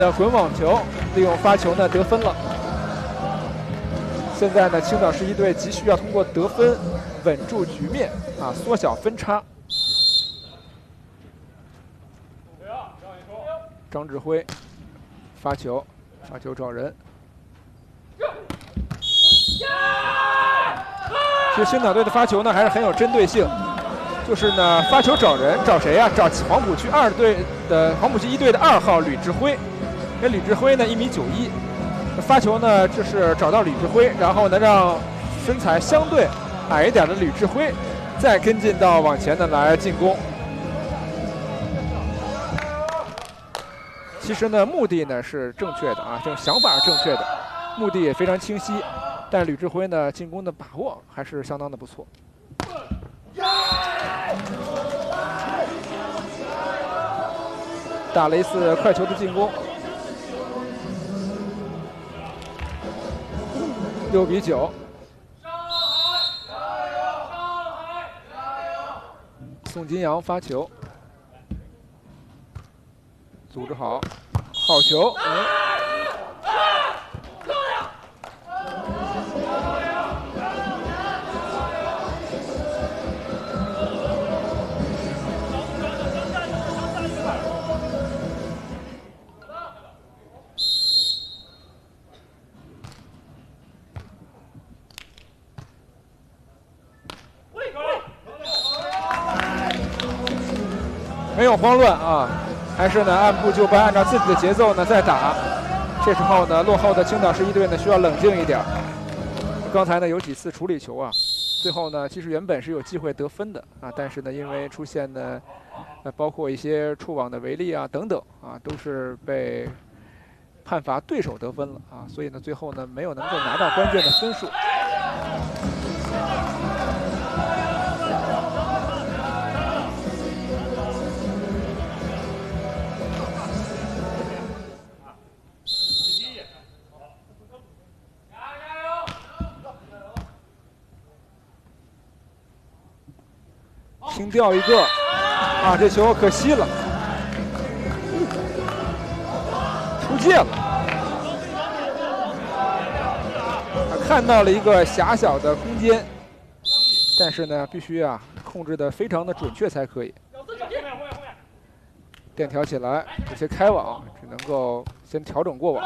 的滚网球，利用发球呢得分了。现在呢，青岛11队急需要通过得分稳住局面啊，缩小分差。张志辉发球，发球找人。其实青岛队的发球呢还是很有针对性，就是呢发球找人，找谁呀？找黄埔区1队的2号吕志辉。这吕志辉呢1.91米，发球呢就是找到吕志辉，然后呢让身材相对矮一点的吕志辉再跟进到往前呢来进攻。其实呢目的呢是正确的啊，这种想法是正确的，目的也非常清晰，但吕志辉呢进攻的把握还是相当的不错。打了一次快球的进攻。6比9。宋金阳发球，组织好，好球。没有慌乱啊，还是呢按部就班，按照自己的节奏呢在打。这时候呢，落后的青岛11队呢需要冷静一点。刚才呢有几次处理球啊，最后呢其实原本是有机会得分的啊，但是呢因为出现呢包括一些触网的违例啊等等啊，都是被判罚对手得分了啊，所以呢最后呢没有能够拿到关键的分数。轻掉一个啊，这球可惜了，出界了。看到了一个狭小的空间，但是呢，必须啊控制的非常的准确才可以。垫挑起来，有些开网，只能够先调整过网。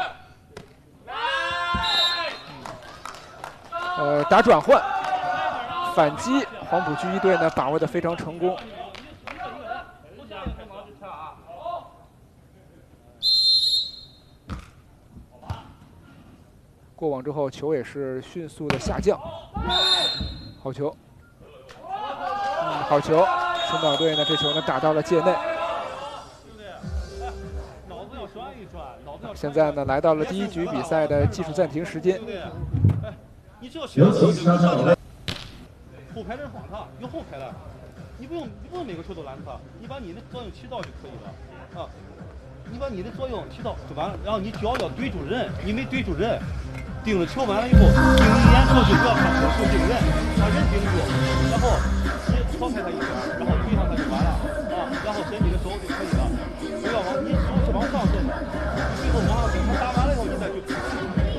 打转换，反击。黄埔区1队呢把握的非常成功。过网之后，球也是迅速的下降。好球，好球！青岛队呢这球呢打到了界内。现在呢来到了第1局比赛的技术暂停时间。 后排人防他，有后排的，你不用每个球都拦他，你把你的作用起到就可以了啊！你把你的作用起到就完了，然后你脚要对住人，你没对住人，盯着球完了以后，盯你眼球就不要看。